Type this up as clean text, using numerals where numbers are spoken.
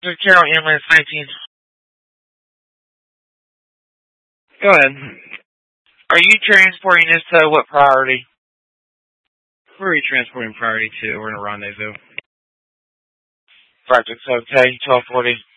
Carroll Ambulance 19. Go ahead. Are you transporting this to what priority? Where are you transporting priority to? We're in a rendezvous. Project okay, 1240.